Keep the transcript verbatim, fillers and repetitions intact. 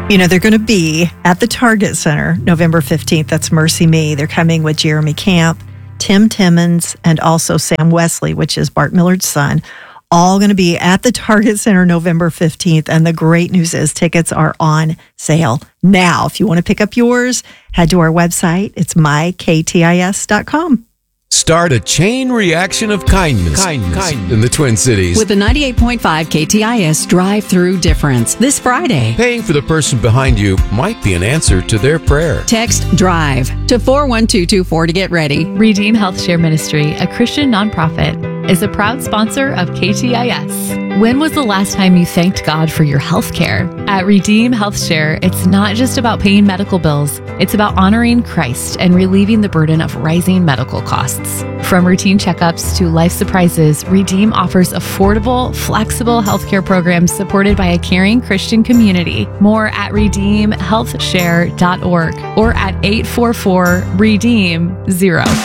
You know, they're going to be at the Target Center November fifteenth. That's Mercy Me. They're coming with Jeremy Camp, Tim Timmons, and also Sam Wesley, which is Bart Millard's son. All going to be at the Target Center November fifteenth. And the great news is tickets are on sale now. If you want to pick up yours, head to our website. It's my k t i s dot com. Start a chain reaction of kindness, kindness, kindness in the Twin Cities. With the ninety-eight point five K T I S drive-through difference this Friday. Paying for the person behind you might be an answer to their prayer. Text DRIVE to four one two two four to get ready. Redeem Health Share Ministry, a Christian nonprofit, is a proud sponsor of K T I S. When was the last time you thanked God for your health care? At Redeem Health Share, it's not just about paying medical bills. It's about honoring Christ and relieving the burden of rising medical costs. From routine checkups to life surprises, Redeem offers affordable, flexible healthcare programs supported by a caring Christian community. More at redeem health share dot org or at eight four four redeem zero.